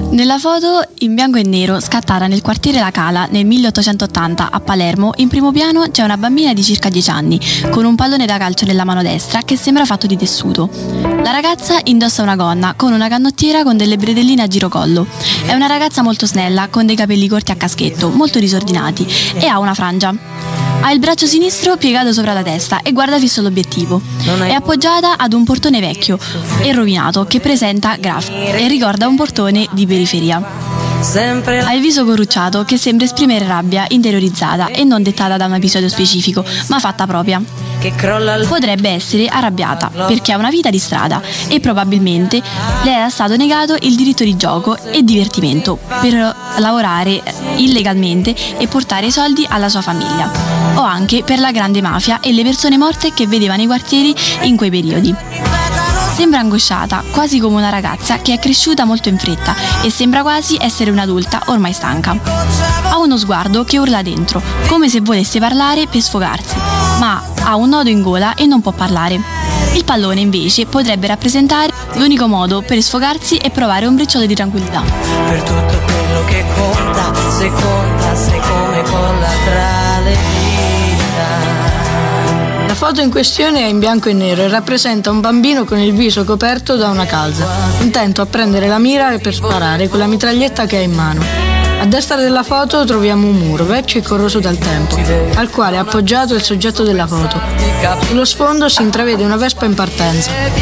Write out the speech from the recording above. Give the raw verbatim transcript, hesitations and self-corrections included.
Nella foto in bianco e nero scattata nel quartiere La Cala nel milleottocentottanta a Palermo, in primo piano c'è una bambina di circa dieci anni con un pallone da calcio nella mano destra che sembra fatto di tessuto. La ragazza indossa una gonna con una canottiera con delle bretelline a girocollo. È una ragazza molto snella con dei capelli corti a caschetto, molto disordinati, e ha una frangia. Ha il braccio sinistro piegato sopra la testa e guarda fisso l'obiettivo. È appoggiata ad un portone vecchio e rovinato che presenta graffi e ricorda un portone di periferia. Ha il viso corrucciato che sembra esprimere rabbia interiorizzata e non dettata da un episodio specifico, ma fatta propria. Potrebbe essere arrabbiata perché ha una vita di strada e probabilmente le era stato negato il diritto di gioco e divertimento per lavorare illegalmente e portare i soldi alla sua famiglia, o anche per la grande mafia e le persone morte che vedeva nei quartieri in quei periodi. Sembra angosciata, quasi come una ragazza che è cresciuta molto in fretta e sembra quasi essere un'adulta ormai stanca. Ha uno sguardo che urla dentro, come se volesse parlare per sfogarsi, ma ha un nodo in gola e non può parlare. Il pallone invece potrebbe rappresentare l'unico modo per sfogarsi e provare un briciolo di tranquillità. Per tutto quello che conta, se conta, se come colla tra le dita. La foto in questione è in bianco e nero e rappresenta un bambino con il viso coperto da una calza, intento a prendere la mira per sparare con la mitraglietta che ha in mano. A destra della foto troviamo un muro vecchio e corroso dal tempo, al quale è appoggiato il soggetto della foto. Sullo sfondo si intravede una vespa in partenza.